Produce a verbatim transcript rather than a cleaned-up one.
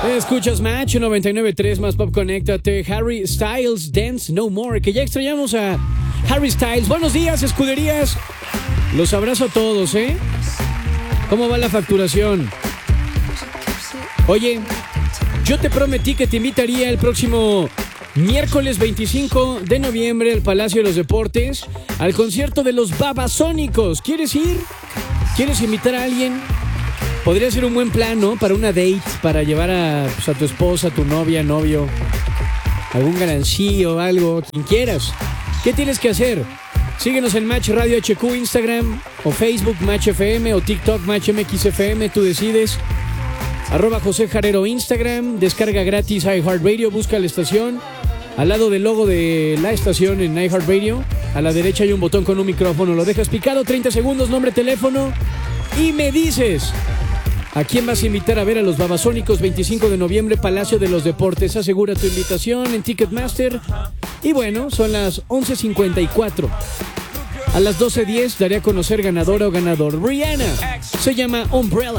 Escuchas Match noventa y nueve punto tres más Pop, conéctate. Harry Styles, Dance No More, que ya extrañamos a Harry Styles. Buenos días, escuderías. Los abrazo a todos, ¿eh? ¿Cómo va la facturación? Oye, yo te prometí que te invitaría el próximo miércoles veinticinco de noviembre al Palacio de los Deportes al concierto de los Babasónicos. ¿Quieres ir? ¿Quieres invitar a alguien? Podría ser un buen plan, ¿no? Para una date, para llevar a, pues, a tu esposa, tu novia, novio, algún galancillo, algo, quien quieras. ¿Qué tienes que hacer? Síguenos en Match Radio H Q, Instagram o Facebook Match F M o TikTok Match M X F M, tú decides. Arroba José Jarero Instagram, descarga gratis iHeartRadio, busca la estación. Al lado del logo de la estación en iHeartRadio, a la derecha hay un botón con un micrófono. Lo dejas picado, treinta segundos, nombre, teléfono y me dices ¿a quién vas a invitar a ver a los Babasónicos? veinticinco de noviembre, Palacio de los Deportes. Asegura tu invitación en Ticketmaster. Y bueno, son las once cincuenta y cuatro. A las doce diez daré a conocer ganadora o ganador. Rihanna se llama Umbrella.